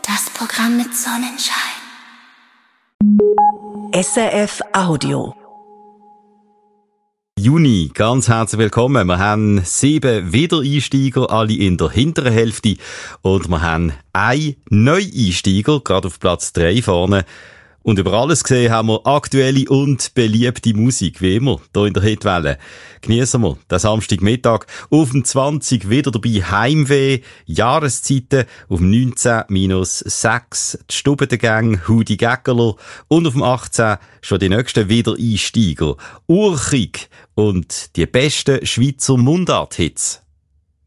Das Programm mit Sonnenschein. SRF Audio. Juni, ganz herzlich willkommen. Wir haben 7 Wiedereinsteiger, alle in der hinteren Hälfte. Und wir haben einen Neueinsteiger, gerade auf Platz 3 vorne. Und über alles gesehen haben wir aktuelle und beliebte Musik, wie immer, hier in der Hitwelle. Geniessen wir den Samstagmittag. Auf dem 20 wieder dabei Heimweh, Jahreszeiten, auf dem 19-6 die Stubendengang, Hudi Gäckerler und auf dem 18 schon die nächsten Wiedereinsteiger. Urchig und die besten Schweizer Mundart-Hits.